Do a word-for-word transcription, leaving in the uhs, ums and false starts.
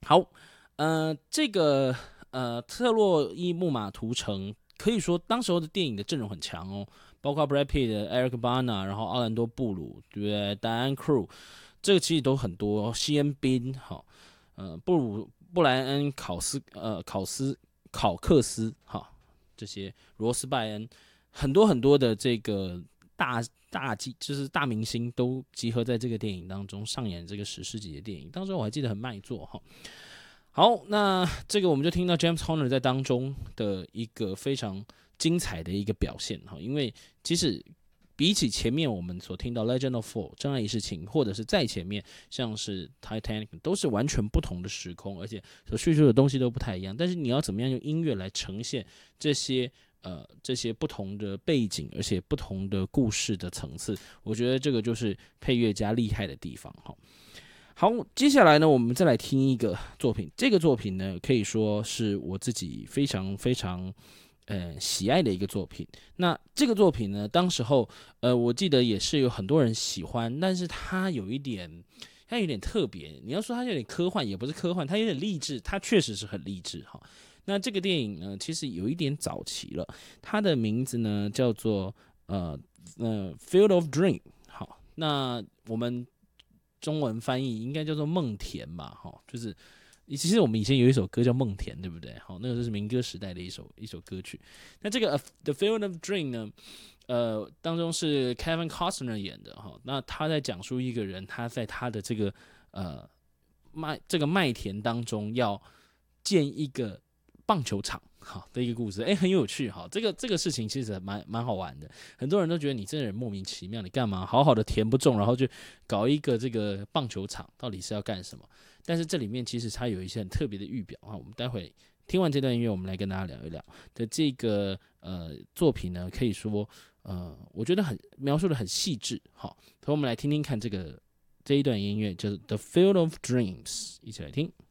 好，呃，这个呃特洛伊木马屠城可以说当时候的电影的阵容很强哦，包括 Brad Pitt、Eric Bana， 然后奥兰多布鲁，对不对 ？Diane Crew， 这个其实都很多，西恩宾，好，呃，布鲁布莱恩考斯呃考斯考克斯，好，这些罗斯拜恩，很多很多的这个大大就是大明星都集合在这个电影当中上演这个史诗级的电影。当时我还记得很卖座哈。好，那这个我们就听到 James Horner 在当中的一个非常精彩的一个表现哈，因为其实比起前面我们所听到 Legend of Fall 真爱一世情，或者是再前面像是 Titanic， 都是完全不同的时空，而且所叙述的东西都不太一样。但是你要怎么样用音乐来呈现这些呃这些不同的背景，而且不同的故事的层次，我觉得这个就是配乐家厉害的地方哈。好，接下来呢，我们再来听一个作品。这个作品呢，可以说是我自己非常非常呃喜爱的一个作品。那这个作品呢，当时候呃，我记得也是有很多人喜欢，但是它有一点，它有点特别。你要说它有点科幻，也不是科幻，它有点励志，它确实是很励志哈。那这个电影呢，其实有一点早期了，它的名字呢叫做呃呃《Field of Dream》。好，那我们中文翻译应该叫做梦田吧，就是其实我们以前有一首歌叫梦田，对不对？好，那个就是民歌时代的一首一首歌曲。那这个、uh, The Field of Dream 呢，呃，当中是 Kevin Costner 演的哈。那他在讲述一个人他在他的这个呃麦这个麦田当中要建一个棒球场。好的一个故事，哎，很有趣哈。这个这个事情其实蛮蛮好玩的，很多人都觉得你这个人莫名其妙，你干嘛好好的田不种，然后就搞一个这个棒球场，到底是要干什么？但是这里面其实它有一些很特别的预表啊。我们待会听完这段音乐，我们来跟大家聊一聊的这个呃作品呢，可以说呃，我觉得很描述的很细致。好，所以我们来听听看这个这一段音乐，就是《The Field of Dreams》，一起来听。